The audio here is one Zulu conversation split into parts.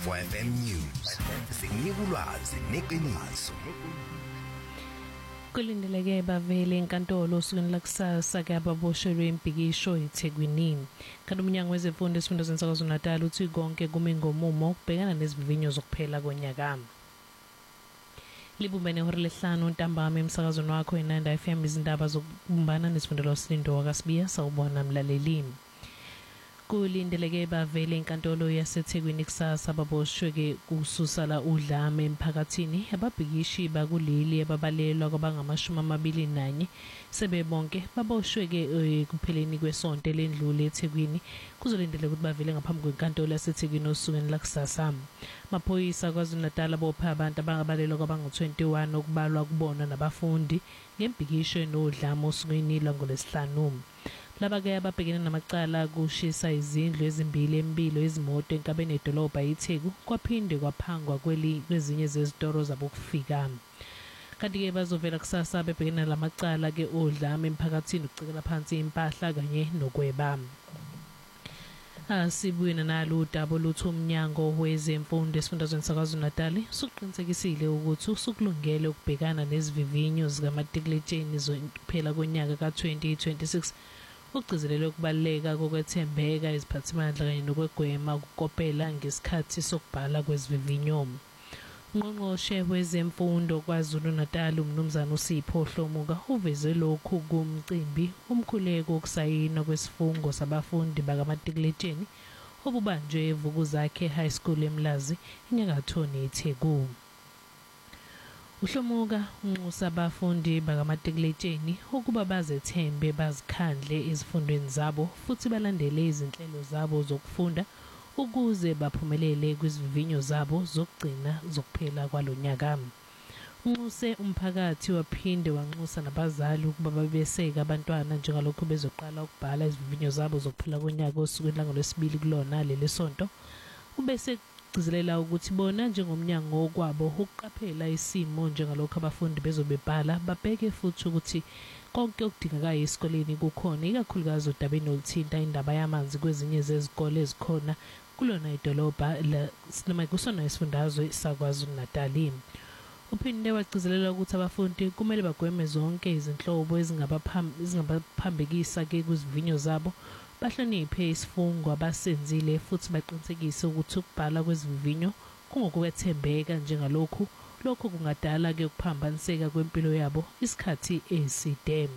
4FM News. Sinika ulwazi neqiniso. Kulindeleke bavele enkantolo osukwini lakusasa ke ababoshelwe impikisho eThekwini. Kanti umnyango wezemfundo esifundazweni saKwaZulu-Natal uthi konke kume ngomumo ukubhekana nezivivinyo zokuphela konyaka. Libumbene ihora lesihlanu ntambama emsakazweni wakho i9 FM izindaba zokubumbana nesifundelo Silindo wakasibiya sawubona mlaleli. Kulindeleke bavele enkantolo yaseThekwini kusasa ababoshwe kususala udlame emphakathini ababhikishi bakuleli ababalelwa kwabangama-21 sebebonke baboshwe kupheleni kwesonto lendlule eThekwini kuzolindeleka ukuthi bavele ngaphambi kwenkantolo yaseThekwini osukwini lakusasa. Amaphoyisa KwaZulu-Natal abopha abantu abangabalelwa kwabangu-21 okubalwa kubona nabafundi ngembhikisho enodlame osukwini langolesihlanu. Laba ke ababhekene namacala kushisa izindlu ezimbili empilo ezimoto enkabeni edolobha iTheku kwaphinde kwaphangwa kwezinye zezitoro zabokufika. Kanti ke bazovela kusasa bebhekene lamacala ke odlame emphakathini ukucekela phansi impahla kanye nokweba. Sibuye nalo udaba lutho umnyango wezemfundo esifundazweni saKwaZulu-Natal usuqinisekisile ukuthi usukulungele ukubhekana nezivivinyo zikamatikuletsheni zokuphela konyaka ka-2026 ugcizelele ukubaleka kokwethembeka iziphathimandla kanye nokwegwema ukukopela ngesikhathi sokubhala kwezivivinyo. Ungqongqoshe wezemfundo KwaZulu-Natal umnumzana uSipho Hlomuka uveze lokhu kumcimbi umkhuleko wokusayinwa kwesifungo sabafundi bakamatikuletsheni obubanjwe eVukuzakhe High School eMlazi enyakatho neTheku. Uhlomuka unxusa abafundi bakamatikuletsheni ukuba bazethembe bazikhandle ezifundweni zabo futhi balandele izinhlelo zabo zokufunda ukuze baphumelele kwizivivinyo zabo zokugcina zokuphela kwalonyaka. Unxuse umphakathi waphinde wanxusa nabazali ukuba babeseke abantwana njengalokho bezoqala ukubhala izivivinyo zabo zokuphela konyaka osukwini langolwesibili kulona leli sonto. Ubese gcizelela ukuthi bona njengomnyango okwabo ukuqaphela isimo njengalokho abafundi bezobebhala babheke futhi ukuthi konke okudingekayo esikoleni kukhona ikakhulukazi udabeni oluthinta indaba yamanzi kwezinye zezikole ezikhona kulona idolobha noma kusona isifundazwe saKwaZulu-Natal. Uphinde wagcizelela ukuthi abafundi kumele bagweme zonke izinhlobo ezingabaphambekisa ke kuzivinyo zabo bahloniphe isifungo abasenzile futhi baqinisekise ukuthi ukubhala kwezivivinyo kungokwethembeka njengalokhu kungadala ke ukuphambaniseka kwempilo yabo isikhathi eside.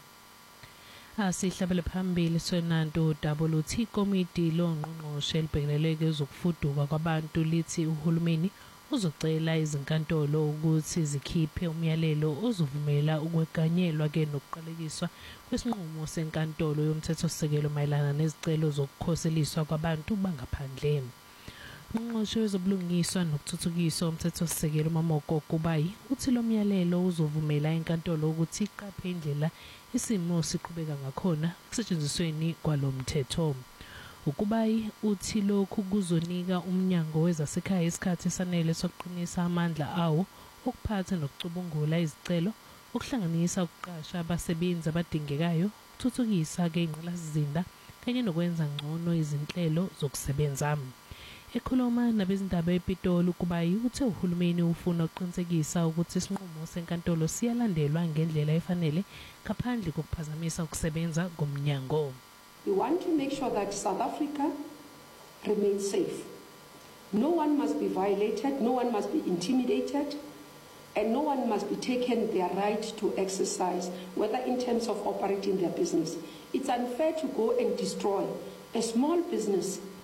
Sihlabele phambili sonanto udaba luthi ikomiti longqongqoshe elibhekelele ezokufuduka kwabantu lithi uhulumeni uzocela izinkantolo ukuthi zikhiphe umyalelo ozovumela ukweganyelwa ke nokuqalekiswa kwesinqumo senkantolo yomthethosisekelo mayelana nezicelo zokukhoseliswa kwabantu bangaphandle. Ungqongqoshe wezobulungiswa nokuthuthukiswa umthethosisekelo uMamoko Kubayi uthi lo myalelo uzovumela inkantolo ukuthi iqaphe indlela isimo siqhubeka ngakhona kusetshenzisweni kwalomthetho. Ukubayi uthi lokhu kuzonika umnyango wezasekhaya isikhathi esanele sokuqinisa amandla awo okuphatha nokucubungula izicelo ukuhlanganisa ukuqasha abasebenzi abadingekayo ukuthuthukisa ke ingqalasizinda kanye nokwenza ngcono izinhlelo zokusebenza. Ekhuluma nabezindaba ePitoli Ukubayi uthe uhulumeni ufuna ukuqinisekisa ukuthi isinqumo senkantolo siyalandelwa ngendlela efanele ngaphandle kokuphazamisa ukusebenza komnyango. We want to make sure that South Africa remains safe. No one must be violated, no one must be intimidated, and no one must be taken their right to exercise, whether in terms of operating their business. It's unfair to go and destroy a small business